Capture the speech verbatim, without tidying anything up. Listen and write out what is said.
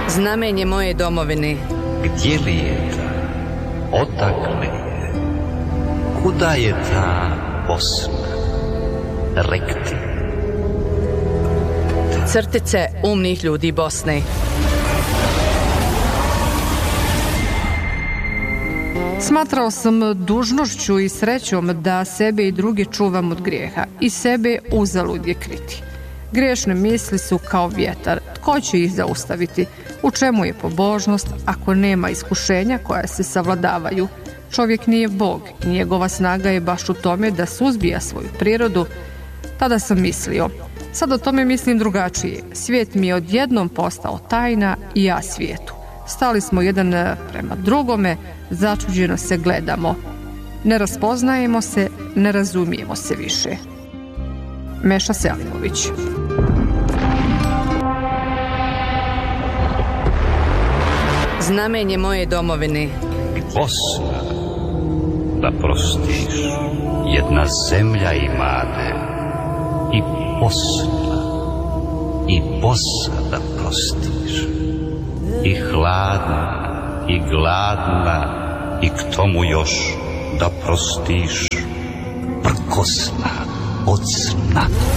Znamenje moje domovine. Gdje li je ta? Odakle je? Kuda je ta Bosna? Rekti. Crtice umnih ljudi Bosne. Smatrao sam dužnošću i srećom da sebe i druge čuvam od grijeha i sebe uzalud je kriti. Griješne misli su kao vjetar, tko će ih zaustaviti? U čemu je pobožnost ako nema iskušenja koja se savladavaju? Čovjek nije Bog i njegova snaga je baš u tome da suzbija svoju prirodu. Tada sam mislio, sad o tome mislim drugačije. Svijet mi je odjednom postao tajna i ja svijetu. Stali smo jedan prema drugome, začuđeno se gledamo. Ne raspoznajemo se, ne razumijemo se više. Meša Selimović. Znamenje moje domovine. Bosna, da prostiš, jedna zemlja imade. I Bosna, i Bosa da prostiš. I hladna, i gladna, i k tomu još da prostiš. Prkosna od sna.